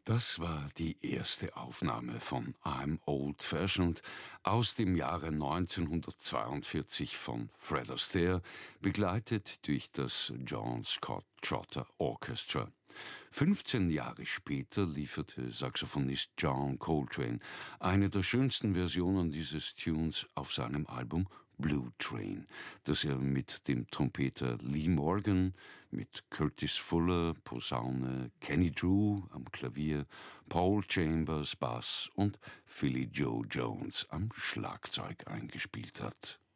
Das war die erste Aufnahme von I'm Old Fashioned aus dem Jahre 1942 von Fred Astaire, begleitet durch das John Scott Trotter Orchestra. 15 Jahre später lieferte Saxophonist John Coltrane eine der schönsten Versionen dieses Tunes auf seinem Album Blue Train, das er mit dem Trompeter Lee Morgan, mit Curtis Fuller, Posaune, Kenny Drew am Klavier, Paul Chambers Bass und Philly Joe Jones am Schlagzeug eingespielt hat.